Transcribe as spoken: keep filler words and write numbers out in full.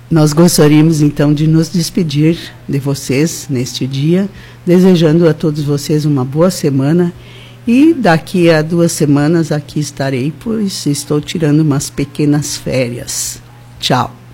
Nós gostaríamos, então, de nos despedir de vocês neste dia, desejando a todos vocês uma boa semana. E daqui a duas semanas aqui estarei, pois estou tirando umas pequenas férias. Tchau.